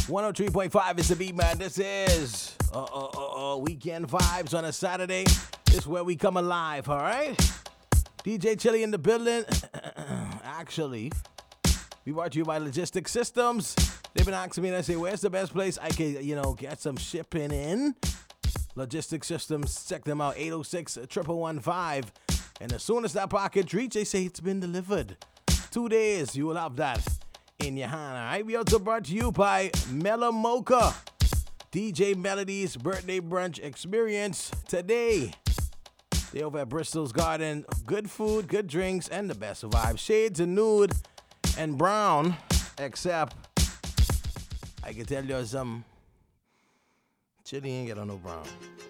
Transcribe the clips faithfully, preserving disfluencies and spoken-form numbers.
one oh three point five is the beat, man. This is uh, uh, uh, uh, Weekend Vibes on a Saturday. This is where we come alive, all right? D J Chili in the building. Actually, we brought to you by Logistics Systems. They've been asking me, and I say, where's the best place I can, you know, get some shipping in? Logistics Systems, check them out, eight oh six, one one one five. And as soon as that package reach, they say it's been delivered. Two days, you will have that in your hand, all right? We also brought to you by Mela Mocha. D J Melody's birthday brunch experience today. They over at Bristol's Garden. Good food, good drinks, and the best of vibes. Shades of nude and brown, except I can tell you some Chili ain't get on no brown.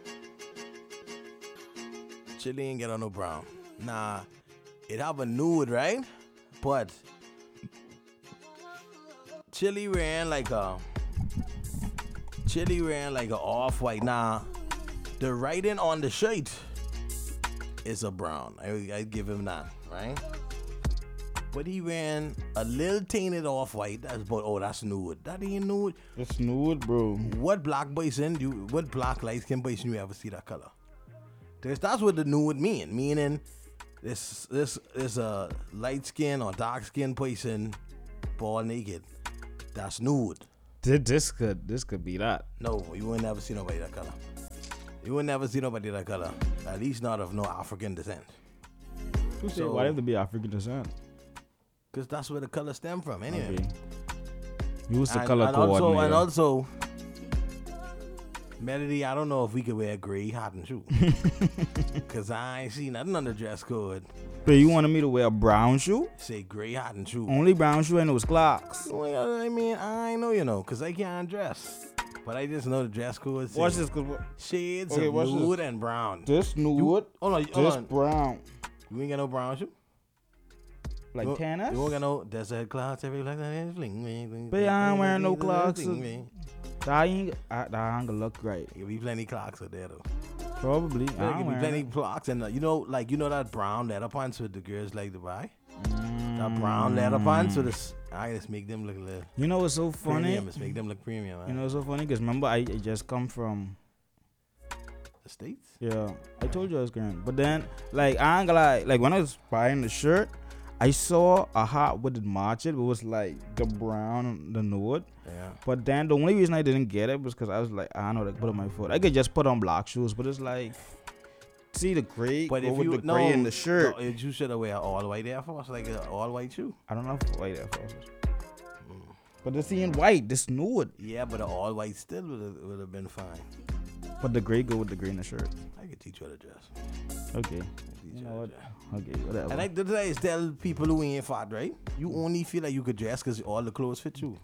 Chili ain't get on no brown. Nah, it have a nude, right? But Chili ran like a Chili ran like a off-white. Nah, the writing on the shirt is a brown. I, I give him that, right? But he ran a little tainted off-white. That's but oh, that's nude. That ain't nude. It's nude, bro. What black person you? What black light skin person you ever see that color? Because that's what the nude mean. Meaning, this this is a light skin or dark skin person, ball naked. That's nude. This could this could be that. No, you will never see nobody that color. You will never see nobody that color. At least not of no African descent. Who said why have to be African descent? Because that's where the color stem from, anyway. Okay. Use the and, color and coordinator. Also, and also, Melody, I don't know if we could wear gray hat and shoe. Because I ain't seen nothing on the dress code. But you wanted me to wear a brown shoe? Say gray hat and shoe. Only brown shoe and those clocks. Well, I mean, I know you know, because I can't dress. But I just know the dress code. Watch this. Cause shades okay, of nude this. And brown. This nude. You, hold on, hold this on. brown. You ain't got no brown shoe? Like you, tennis? You won't got no desert clouds every like that. But I ain't wearing no clocks. That ain't, I, that ain't gonna look right. There'll be plenty clocks out there though. Probably. There'll be plenty clocks and uh, you know, like you know that brown leather pants with the girls like to buy. Mm. That brown leather pants with this. I just make them look a little. You know what's so funny? Premium. Just make them look premium. You know what's so funny? Because remember, I, I just come from the States. Yeah, I told you I was going. But then, like, I ain't gonna lie, like when I was buying the shirt, I saw a hot wooded match it. It was like the brown, the nude. Yeah. But then the only reason I didn't get it was because I was like, I don't know, like put on my foot. I could just put on black shoes, but it's like, see the gray, but go if with you the no, gray in the shirt. No, you should have wear all white Air Force, like an all white shoe. I don't know if white Air Force. Mm. But it's in white, this nude. Yeah, but an all white still would have been fine. But the gray go with the gray in the shirt. I could teach you how to dress. Okay. You know what? Okay, whatever. And I did I tell people who ain't fat, right? You only feel like you could dress because all the clothes fit you.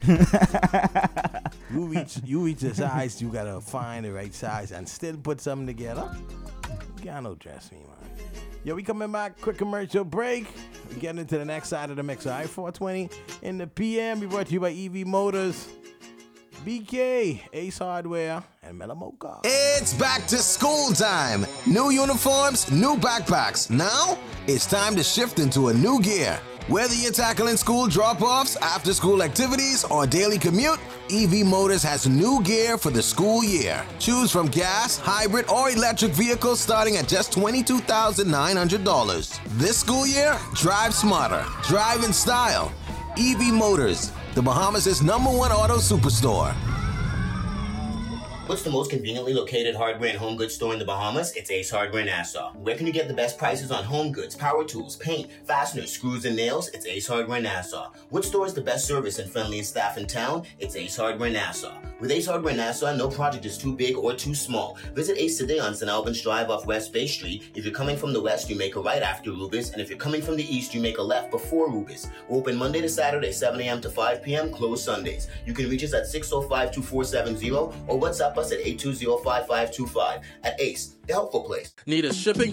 you reach you reach the size, you gotta find the right size and still put something together. You can't no dress me, man. Yo, we coming back, quick commercial break. We getting into the next side of the mix. All right, four twenty in the P M. We brought to you by E V Motors, B K, Ace Hardware, and Mela Mocha. It's back to school time. New uniforms, new backpacks. Now, it's time to shift into a new gear. Whether you're tackling school drop-offs, after-school activities, or daily commute, E V Motors has new gear for the school year. Choose from gas, hybrid, or electric vehicles starting at just twenty-two thousand nine hundred dollars. This school year, drive smarter, drive in style. E V Motors, the Bahamas' number one auto superstore. What's the most conveniently located hardware and home goods store in the Bahamas? It's Ace Hardware Nassau. Where can you get the best prices on home goods, power tools, paint, fasteners, screws, and nails? It's Ace Hardware Nassau. What store is the best service and friendliest staff in town? It's Ace Hardware Nassau. With Ace Hardware Nassau, no project is too big or too small. Visit Ace today on Saint Albans Drive off West Bay Street. If you're coming from the west, you make a right after Rubis, and if you're coming from the east, you make a left before Rubis. We're open Monday to Saturday, seven a.m. to five p.m., closed Sundays. You can reach us at six oh five, two four seven zero or WhatsApp us at eight two zero, five five two five. At Ace, the helpful place. Need a shipping